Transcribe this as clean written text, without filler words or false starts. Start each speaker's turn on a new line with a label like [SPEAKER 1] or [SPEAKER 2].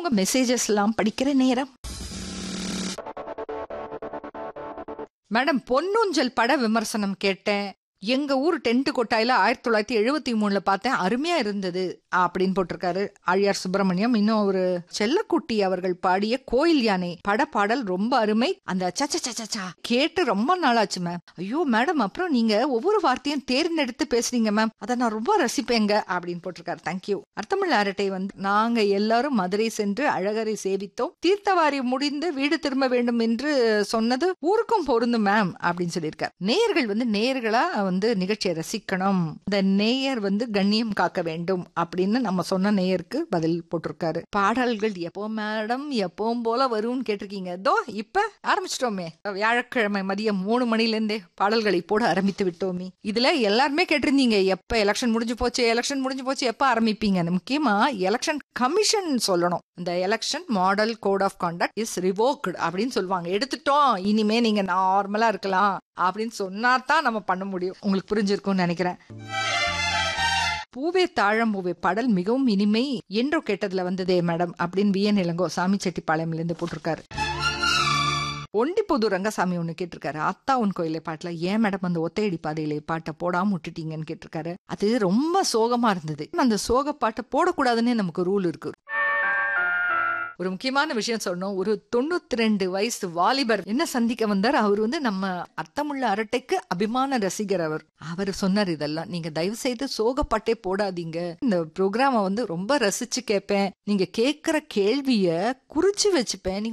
[SPEAKER 1] உங்க மெசேஜஸ் எல்லாம் படிக்கிற நேரம். மேடம், பொன்னூஞ்சல் பட விமர்சனம் கேட்டேன். எங்க ஊர் டென்ட் கொட்டாயில 1973 பார்த்தேன், அருமையா இருந்தது அப்படின்னு போட்டிருக்காரு ஆழியார் சுப்பிரமணியம். இன்னும் ஒரு செல்லக்குட்டி அவர்கள் பாடிய கோயில் யானை பட பாடல் ரொம்ப அருமை. அந்த சச்சா கேட்டு ரொம்ப நாளாச்சு மேம். ஐயோ மேடம், அப்புறம் நீங்க ஒவ்வொரு வார்த்தையும் தேர்ந்தெடுத்து பேசுறீங்க மேம், அதை நான் ரொம்ப ரசிப்பேங்க அப்படின்னு போட்டிருக்காரு. தேங்க்யூ. அர்த்தமுள்ள அரட்டை வந்து, நாங்க எல்லாரும் மதுரை சென்று அழகரை சேவித்தோம், தீர்த்தவாரி முடிந்து வீடு திரும்ப வேண்டும் என்று சொன்னது ஊருக்கும் பொருந்தும் மேம் அப்படின்னு சொல்லியிருக்காரு. நேயர்கள் வந்து நேயர்களா வந்து நிகழ்ச்சியை ரசிக்கணும், இந்த நேயர் வந்து கண்ணியம் காக்க வேண்டும் அப்படின்னு நம்ம சொன்ன நேயருக்கு பதில் போட்டிருக்காரு. பாடல்கள் எப்போ மேடம் எப்பவும் போல வரும்னு கேட்டிருக்கீங்க. இதோ இப்ப ஆரம்பிச்சிட்டோமே, வியாழக்கிழமை மதியம் 3 மணில இருந்தே பாடல்களை போட ஆரம்பித்து விட்டோமே. இதுல எல்லாருமே கேட்டிருந்தீங்க, எப்ப எலெக்ஷன் முடிஞ்சு போச்சு எப்ப ஆரம்பிப்பீங்க. முக்கியமா எலெக்ஷன் கமிஷன் சொல்லணும், இந்த election model code of contact is revoked அப்படின்னு சொல்லுவாங்க. எடுத்துட்டோம், இனிமே நீங்க நார்மலா இருக்கலாம் அப்படின்னு சொன்னாதான் நம்ம பண்ண முடியும். உங்களுக்கு புரிஞ்சிருக்கும்னு நினைக்கிறேன். பூவே தாழம்பூவே பாடல் மிகவும் இனிமை என்றோ கேட்டதுல வந்ததே மேடம் அப்படின்னு விஎன் இளங்கோ சாமி செட்டிப்பாளையம்ல இருந்து போட்டிருக்காரு. ஒண்டிப்புது ரங்கசாமி ஒண்ணு கேட்டிருக்காரு, அத்தா உன் கோயிலை பாட்டுல ஏன் மேடம் அந்த ஒத்தையடி பாதையிலே பாட்டை போடாம விட்டுட்டீங்கன்னு கேட்டிருக்காரு. அது ரொம்ப சோகமா இருந்தது. அந்த சோக பாட்டை போடக்கூடாதுன்னு நமக்கு ரூல் இருக்கு. ஒரு முக்கியமான விஷயம் சொல்லணும், ஒரு 92 வயசு வாலிபர் என்ன சந்திக்க வந்தார். அவர் வந்து நம்ம அர்த்தமுள்ள அரட்டைக்கு அபிமான ரசிகர். அவர் சொன்னார், இதெல்லாம் நீங்க தயவு செய்து சோகப்பாட்டே போடாதீங்க, இந்த ப்ரோக்ராம வந்து ரொம்ப ரசிச்சு கேட்பேன், நீங்க கேட்கிற கேள்விய குறிச்சு வச்சுப்பேன், நீங்க